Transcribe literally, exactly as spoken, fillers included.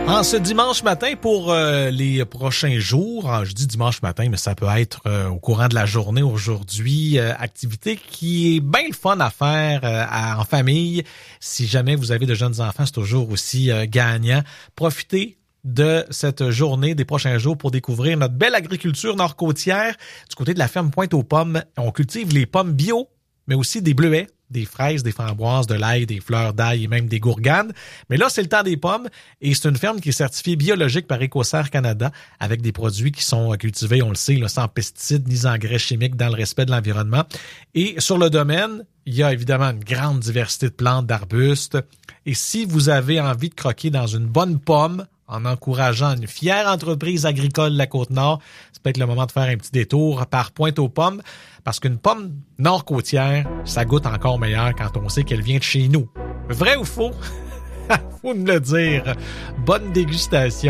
En ce dimanche matin, pour euh, les prochains jours, je dis dimanche matin, mais ça peut être euh, au courant de la journée aujourd'hui, euh, activité qui est bien le fun à faire euh, à, en famille. Si jamais vous avez de jeunes enfants, c'est toujours aussi euh, gagnant. Profitez de cette journée, des prochains jours, pour découvrir notre belle agriculture nord-côtière. Du côté de la ferme Pointe-aux-Pommes, on cultive les pommes bio, mais aussi des bleuets, des fraises, des framboises, de l'ail, des fleurs d'ail et même des gourganes. Mais là, c'est le temps des pommes et c'est une ferme qui est certifiée biologique par Écossaire Canada avec des produits qui sont cultivés, on le sait, là, sans pesticides ni engrais chimiques, dans le respect de l'environnement. Et sur le domaine, il y a évidemment une grande diversité de plantes, d'arbustes. Et si vous avez envie de croquer dans une bonne pomme, en encourageant une fière entreprise agricole de la Côte-Nord, c'est peut-être le moment de faire un petit détour par Pointe-aux-Pommes, parce qu'une pomme nord-côtière, ça goûte encore meilleur quand on sait qu'elle vient de chez nous. Vrai ou faux? Faut me le dire. Bonne dégustation.